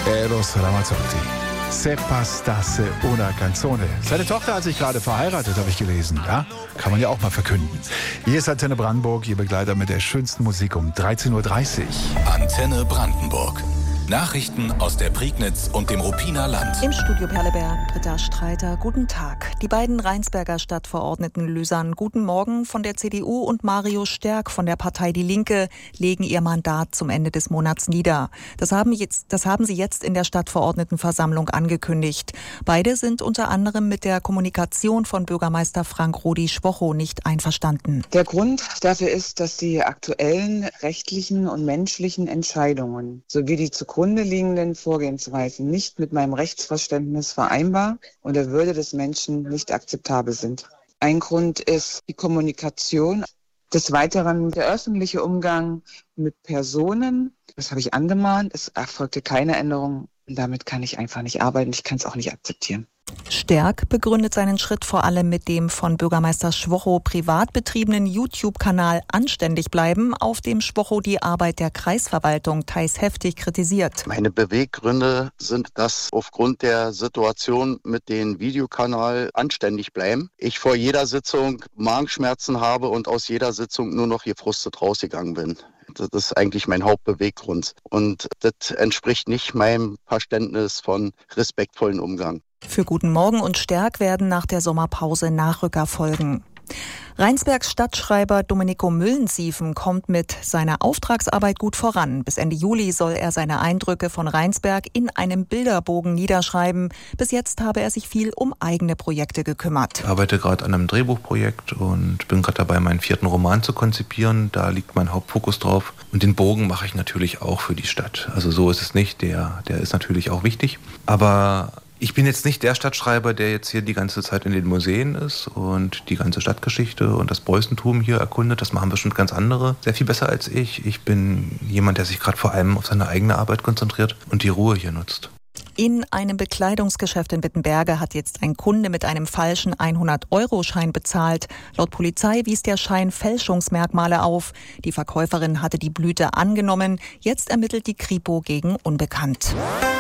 Eros Ramazzotti. Se bastasse una canzone. Seine Tochter hat sich gerade verheiratet, habe ich gelesen. Ja? Kann man ja auch mal verkünden. Hier ist Antenne Brandenburg, Ihr Begleiter mit der schönsten Musik um 13.30 Uhr. Antenne Brandenburg. Nachrichten aus der Prignitz und dem Ruppiner Land. Im Studio Perleberg, Britta Streiter, guten Tag. Die beiden Rheinsberger Stadtverordneten Lösern, guten Morgen von der CDU und Mario Sterk von der Partei Die Linke legen ihr Mandat zum Ende des Monats nieder. Das haben sie jetzt in der Stadtverordnetenversammlung angekündigt. Beide sind unter anderem mit der Kommunikation von Bürgermeister Frank Rudi-Schwocho nicht einverstanden. Der Grund dafür ist, dass die aktuellen rechtlichen und menschlichen Entscheidungen sowie die zugrunde liegenden Vorgehensweisen nicht mit meinem Rechtsverständnis vereinbar und der Würde des Menschen nicht akzeptabel sind. Ein Grund ist die Kommunikation. Des Weiteren der öffentliche Umgang mit Personen. Das habe ich angemahnt. Es erfolgte keine Änderung und damit kann ich einfach nicht arbeiten. Ich kann es auch nicht akzeptieren. Sterk begründet seinen Schritt vor allem mit dem von Bürgermeister Schwocho privat betriebenen YouTube-Kanal Anständig bleiben, auf dem Schwocho die Arbeit der Kreisverwaltung teils heftig kritisiert. Meine Beweggründe sind, dass aufgrund der Situation mit dem Videokanal Anständig bleiben, ich vor jeder Sitzung Magenschmerzen habe und aus jeder Sitzung nur noch gefrustet rausgegangen bin. Das ist eigentlich mein Hauptbeweggrund. Und das entspricht nicht meinem Verständnis von respektvollen Umgang. Für Guten Morgen und Sterk werden nach der Sommerpause Nachrücker folgen. Rheinsbergs Stadtschreiber Domenico Müllensiefen kommt mit seiner Auftragsarbeit gut voran. Bis Ende Juli soll er seine Eindrücke von Rheinsberg in einem Bilderbogen niederschreiben. Bis jetzt habe er sich viel um eigene Projekte gekümmert. Ich arbeite gerade an einem Drehbuchprojekt und bin gerade dabei, meinen 4. Roman zu konzipieren. Da liegt mein Hauptfokus drauf. Und den Bogen mache ich natürlich auch für die Stadt. Also so ist es nicht. Der ist natürlich auch wichtig. Aber ich bin jetzt nicht der Stadtschreiber, der jetzt hier die ganze Zeit in den Museen ist und die ganze Stadtgeschichte und das Preußentum hier erkundet. Das machen bestimmt ganz andere, sehr viel besser als ich. Ich bin jemand, der sich gerade vor allem auf seine eigene Arbeit konzentriert und die Ruhe hier nutzt. In einem Bekleidungsgeschäft in Wittenberge hat jetzt ein Kunde mit einem falschen 100-Euro-Schein bezahlt. Laut Polizei wies der Schein Fälschungsmerkmale auf. Die Verkäuferin hatte die Blüte angenommen. Jetzt ermittelt die Kripo gegen Unbekannt.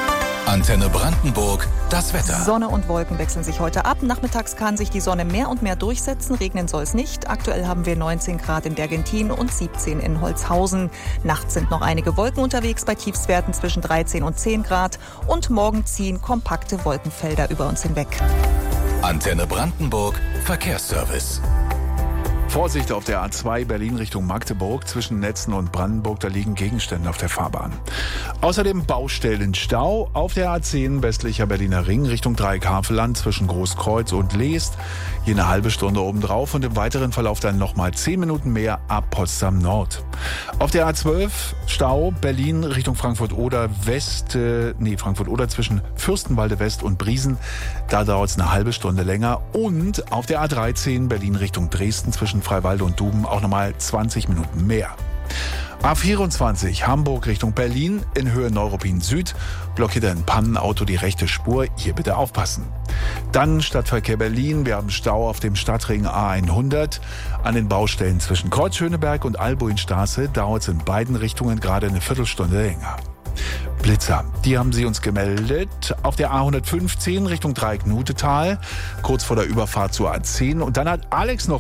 Antenne Brandenburg, das Wetter. Sonne und Wolken wechseln sich heute ab. Nachmittags kann sich die Sonne mehr und mehr durchsetzen. Regnen soll es nicht. Aktuell haben wir 19 Grad in Bergentin und 17 in Holzhausen. Nachts sind noch einige Wolken unterwegs bei Tiefstwerten zwischen 13 und 10 Grad. Und morgen ziehen kompakte Wolkenfelder über uns hinweg. Antenne Brandenburg, Verkehrsservice. Vorsicht auf der A2 Berlin Richtung Magdeburg. Zwischen Netzen und Brandenburg, da liegen Gegenstände auf der Fahrbahn. Außerdem Baustellenstau auf der A10 westlicher Berliner Ring Richtung Dreieck-Havelland zwischen Großkreuz und Leest. Je eine halbe Stunde obendrauf und im weiteren Verlauf dann nochmal 10 Minuten mehr ab Potsdam Nord. Auf der A12 Stau Berlin Richtung Frankfurt-Oder Frankfurt-Oder zwischen Fürstenwalde West und Briesen. Da dauert es eine halbe Stunde länger. Und auf der A13 Berlin Richtung Dresden zwischen Freiwalde und Duben auch nochmal 20 Minuten mehr. A24 Hamburg Richtung Berlin in Höhe Neuruppin Süd blockiert ein Pannenauto die rechte Spur. Hier bitte aufpassen. Dann Stadtverkehr Berlin. Wir haben Stau auf dem Stadtring A100. An den Baustellen zwischen Kreuzschöneberg und Albuinstraße dauert es in beiden Richtungen gerade eine Viertelstunde länger. Blitzer, die haben sie uns gemeldet. Auf der A115 Richtung Dreieck-Nutetal, kurz vor der Überfahrt zur A10. Und dann hat Alex noch